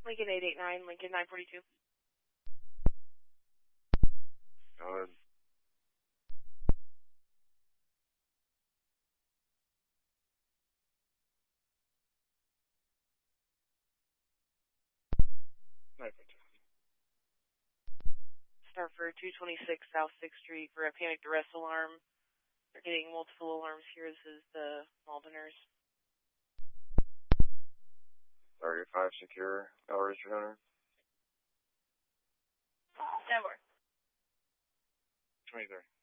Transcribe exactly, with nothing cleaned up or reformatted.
Lincoln eight eight nine, Lincoln nine forty-two. Go ahead. nine forty-two. Start for two twenty-six South sixth Street for a panic arrest alarm. They're getting multiple alarms here. This is the Maldeners. Target five secure. L Richard Hunter. Stand by. twenty-three.